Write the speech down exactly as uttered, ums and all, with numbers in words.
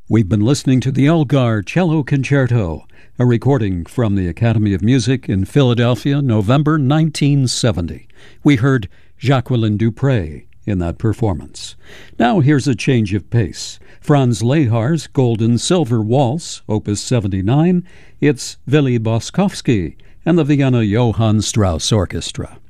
We've been listening to the Elgar Cello Concerto, a recording from the Academy of Music in Philadelphia, November nineteen seventy. We heard Jacqueline Dupre in that performance. Now here's a change of pace. Franz Lehar's Golden Silver Waltz, Opus seventy-nine. It's Willy Boskowski and the Vienna Johann Strauss Orchestra.